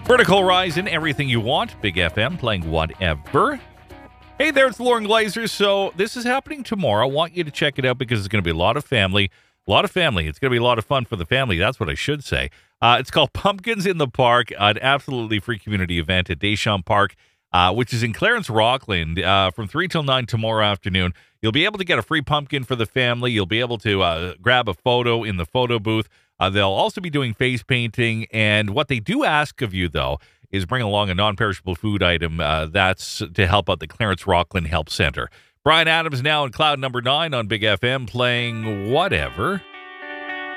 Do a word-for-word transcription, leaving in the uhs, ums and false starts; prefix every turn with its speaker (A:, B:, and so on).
A: Vertical Horizon, everything you want. Big F M playing whatever. Hey there, it's Lauren Glazer. So this is happening tomorrow. I want you to check it out because it's going to be a lot of family. A lot of family. It's going to be a lot of fun for the family. That's what I should say. Uh, it's called Pumpkins in the Park, an absolutely free community event at Deschamps Park, uh, which is in Clarence, Rockland, uh, from three till nine tomorrow afternoon. You'll be able to get a free pumpkin for the family. You'll be able to uh, grab a photo in the photo booth. Uh, they'll also be doing face painting. And what they do ask of you, though, is bring along a non-perishable food item uh, that's to help out the Clarence Rockland Help Center. Brian Adams now in cloud number nine on Big F M playing whatever.